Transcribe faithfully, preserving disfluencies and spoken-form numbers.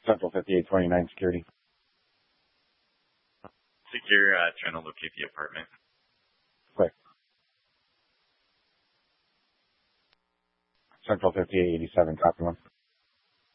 Central fifty-eight twenty-nine security. Secure, uh, trying to locate the apartment. Quick. Central fifty-eight eighty-seven, copy one.